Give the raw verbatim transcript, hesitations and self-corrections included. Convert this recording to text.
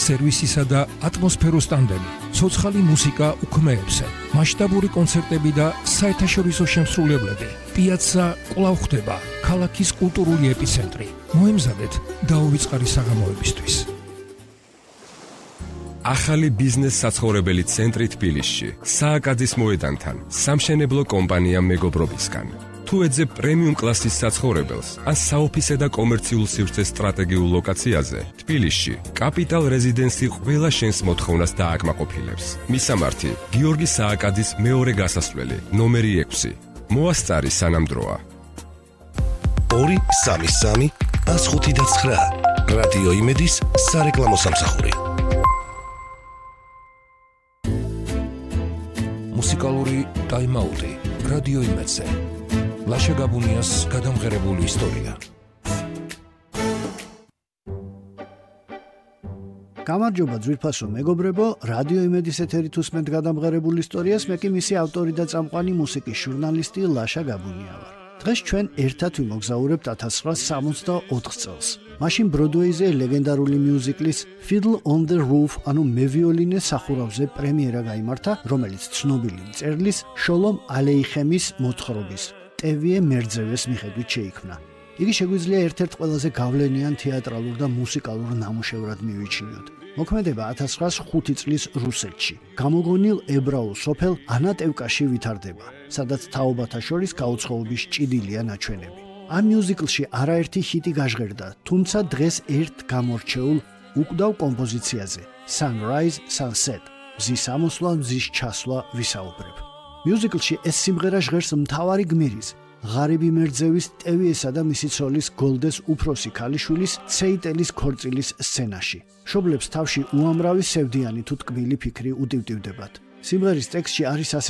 სერვისისა და ატმოსფეროს ტანდემი, ცოცხალი მუსიკა უქმეებზე, მასშტაბური კონცერტები და საერთაშორისო შემსრულებლები. პიაცა კვლავ ხდება ქალაქის კულტურული ეპიცენტრი. მოემზადეთ დაუვიწყარი საღამოებისთვის. ახალი ბიზნეს საცხოვრებელი ცენტრი თბილისში, სააკაძის მოედანთან, სამშენებლო კომპანია მეგობრობისგან. თუ ეძებ პრემიუმ კლასის საცხოვრებელს, ან საოფისე და კომერციულ სივრცეს სტრატეგიულ ლოკაციაზე, თბილისში, კაპიტალ რეზიდენსი ყველა შენს მოთხოვნას დააკმაყოფილებს. მისამართი: გიორგი სააკაძის მეორე გასასვლელი, ნომერი ექვსი. მოასწარი სანამ დროა. ორი სამი სამი ას ხუთი და ცხრა. რადიო იმედის სარეკლამო სამსახური. მუსიკალური ტაიმაუტი რადიო იმედზე. ლაშა გაბუნიას გადამღერებული ისტორია. გამარჯობა ძვირფასო მეგობრებო, რადიო იმედის ეთერით უსმენთ გადამღერებულ ისტორიას, მე კი მისი ავტორი და წამყვანი მუსიკის ჟურნალისტი ლაშა გაბუნია ვარ. დღეს ჩვენ ერთად ვიმოგზაურებთ ათას ცხრაას სამოცდაოთხ წელს. მაშინ ბროდვეიზე ლეგენდარული მიუზიკლის Fiddle on the Roof, ანუ მევიოლინე სახურავზე პრემიერა გაიმართა, რომელიც ცნობილი მწერლის შოლომ ალეიხემის მოთხრობის ტევიე მერძევეს მიხედვით შეიქმნა. იგი შეგვიძლია ერთ-ერთ ყველაზე გავლენიან თეატრალურ და მუსიკალურ ნამუშევრად მივიჩნიოთ. მოქმედება ათას ცხრაას ხუთი წლის რუსეთში, გამოგონილ ებრაულ სოფელ ანატევკაში ვითარდება, სადაც თაობათა შორის გაუცხოების ჭიდილია ნაჩვენები. ამ მიუზიკლში არაერთი ჰიტი გაჟღერდა, თუმცა დღეს ერთ გამორჩეულ უკვდავ კომპოზიციაზე Sunrise Sunset, მზის ამოსვლა, მზის ჩასვლა ვისაუბრებ. მიუზიკლში ეს სიმღერა ჟღერს მთავარი გმირის, ღარიბი მერძევის ტევიესა და მისი ცოლის გოლდეს უფროსი ქალიშვილის ცეიტელის ქორწილის სცენაში. მშობლებს თავში უამრავი სევდიანი თუ ტკბილი ფიქრი უტივტივდებათ. სიმღერის ტექსტში არის